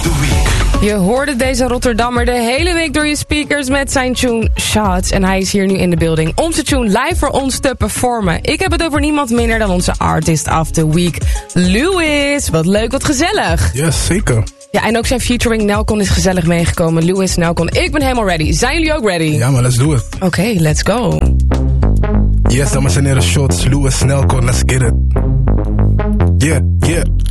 the week. Je hoorde deze Rotterdammer de hele week door je speakers met zijn tune Shots. En hij is hier nu in de building om zijn tune live voor ons te performen. Ik heb het over niemand minder dan onze Artist of the Week, Louis. Wat leuk, wat gezellig. Ja, zeker. Ja, en ook zijn featuring Nelcon is gezellig meegekomen. Louis, Nelcon, ik ben helemaal ready. Zijn jullie ook ready? Ja, maar let's do it. Oké, let's go. Yes, dames en heren, shots. Louis, Nelcon, let's get it. Yeah, yeah.